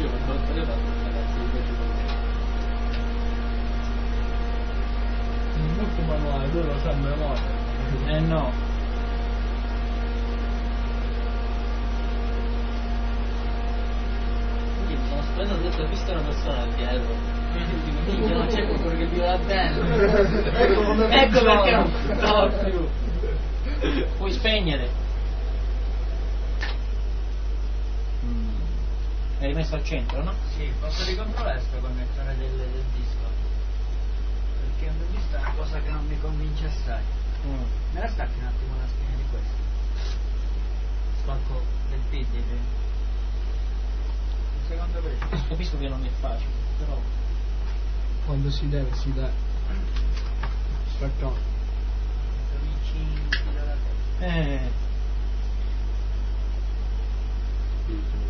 Io non ho fatto ragazzi, molto manuale, lui lo sa a memoria. No. Quindi mi sono spento, ho detto, ho visto una persona dietro. Minchia, non c'è qualcuno che vive là dentro. Ecco perché non stavo più. Puoi spegnere. L'hai rimesso al centro, no? Sì, posso ricontrollare sto connettore del disco? Perché ho visto una cosa che non mi convince assai. Me la stacchi un attimo la spina di questo? Stacco del PD. Un secondo preciso. Capisco che non è facile, però. Quando si deve si dà. Staccare. Vicini dalla testa.